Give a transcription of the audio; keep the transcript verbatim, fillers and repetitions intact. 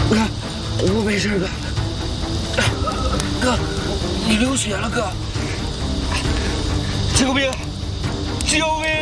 哥，我没事，哥。哥，你流血了，哥！救命！救命！